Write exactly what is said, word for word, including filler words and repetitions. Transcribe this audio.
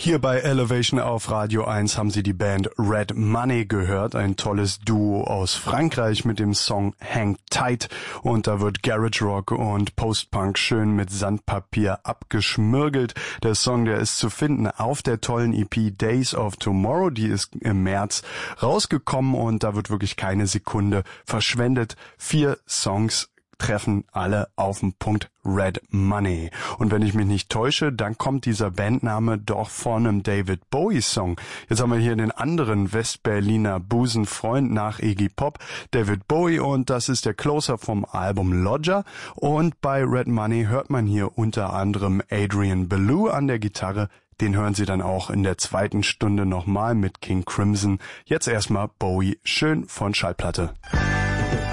Hier bei Elevation auf Radio eins haben Sie die Band Red Money gehört, ein tolles Duo aus Frankreich mit dem Song Hang Tight, und da wird Garage Rock und Post-Punk schön mit Sandpapier abgeschmirgelt. Der Song, der ist zu finden auf der tollen E P Days of Tomorrow, die ist im März rausgekommen, und da wird wirklich keine Sekunde verschwendet. Vier Songs treffen alle auf den Punkt: Red Money. Und wenn ich mich nicht täusche, dann kommt dieser Bandname doch von einem David Bowie-Song. Jetzt haben wir hier den anderen Westberliner Busenfreund nach Iggy Pop, David Bowie, und das ist der Closer vom Album Lodger. Und bei Red Money hört man hier unter anderem Adrian Belew an der Gitarre. Den hören Sie dann auch in der zweiten Stunde nochmal mit King Crimson. Jetzt erstmal Bowie, schön von Schallplatte.